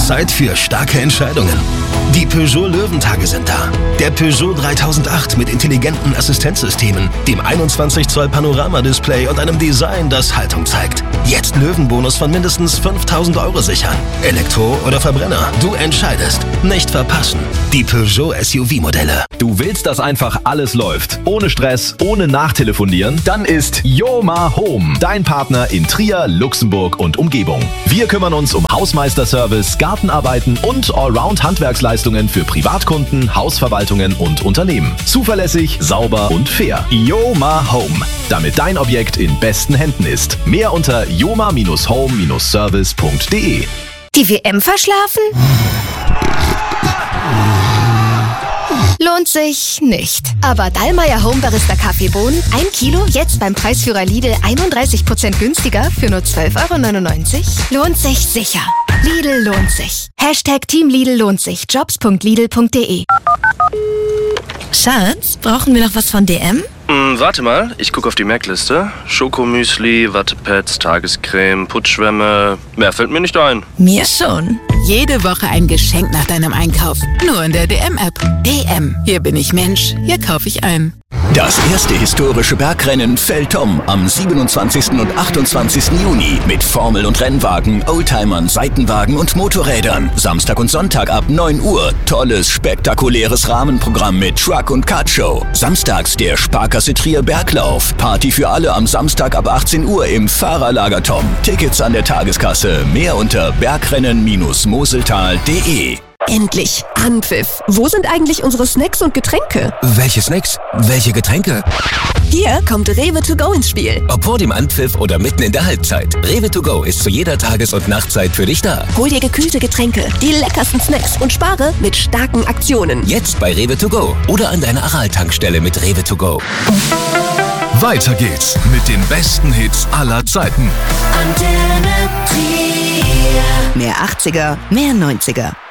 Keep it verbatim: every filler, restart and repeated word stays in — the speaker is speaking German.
Zeit für starke Entscheidungen. Die Peugeot Löwentage sind da. Der Peugeot dreitausendacht mit intelligenten Assistenzsystemen, dem einundzwanzig Zoll Panoramadisplay und einem Design, das Haltung zeigt. Jetzt Löwenbonus von mindestens fünftausend Euro sichern. Elektro oder Verbrenner, du entscheidest. Nicht verpassen. Die Peugeot S U V-Modelle. Du willst, dass einfach alles läuft. Ohne Stress, ohne Nachtelefonieren? Dann ist Yoma Home dein Partner in Trier, Luxemburg und Umgebung. Wir kümmern uns um Hausmeisterservice, Gartenarbeiten und Allround-Handwerksleistungen für Privatkunden, Hausverwaltungen und Unternehmen. Zuverlässig, sauber und fair. Yoma Home, damit dein Objekt in besten Händen ist. Mehr unter yoma home service punkt de. Die W M verschlafen? Lohnt sich nicht. Aber Dallmayr Home Barista Kaffeebohnen, ein Kilo, jetzt beim Preisführer Lidl einunddreißig Prozent günstiger für nur zwölf Euro neunundneunzig. Lohnt sich sicher. Lidl lohnt sich. Hashtag Team Lidl lohnt sich. jobs punkt lidl punkt de. Schatz, brauchen wir noch was von D M? Hm, warte mal, ich gucke auf die Merkliste. Schokomüsli, Wattepads, Tagescreme, Putzschwämme. Mehr fällt mir nicht ein. Mir schon. Jede Woche ein Geschenk nach deinem Einkauf. Nur in der D M-App. D M. Hier bin ich Mensch. Hier kaufe ich ein. Das erste historische Bergrennen Veltom am siebenundzwanzigsten und achtundzwanzigsten Juni mit Formel- und Rennwagen, Oldtimern, Seitenwagen und Motorrädern. Samstag und Sonntag ab neun Uhr. Tolles, spektakuläres Rahmenprogramm mit Truck- und Kartshow. Samstags der Sparkasse Trier Berglauf. Party für alle am Samstag ab achtzehn Uhr im Fahrerlager Tom. Tickets an der Tageskasse. Mehr unter bergrennen moseltal punkt de. Endlich Anpfiff. Wo sind eigentlich unsere Snacks und Getränke? Welche Snacks? Welche Getränke? Hier kommt Rewe to go ins Spiel. Ob vor dem Anpfiff oder mitten in der Halbzeit. Rewe to go ist zu jeder Tages- und Nachtzeit für dich da. Hol dir gekühlte Getränke, die leckersten Snacks und spare mit starken Aktionen. Jetzt bei Rewe to go oder an deiner Aral-Tankstelle mit Rewe to go. Weiter geht's mit den besten Hits aller Zeiten. Mehr achtziger, mehr neunziger.